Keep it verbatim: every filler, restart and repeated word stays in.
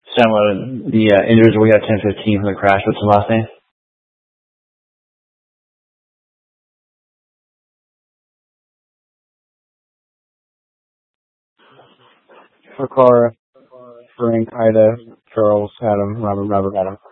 Some of the uh, injuries we got ten fifteen from the crash. What's the last name? For Cora, Frank, Ida, Charles, Adam, Robert, Robert, Adam.